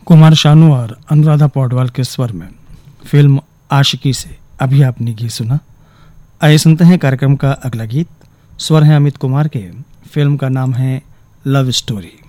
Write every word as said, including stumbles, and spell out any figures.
कुमार शानू और अनुराधा पौडवाल के स्वर में फिल्म आशिकी से अभी आपने गीत सुना। आइए सुनते हैं कार्यक्रम का अगला गीत। स्वर है अमित कुमार के। फिल्म का नाम है लव स्टोरी।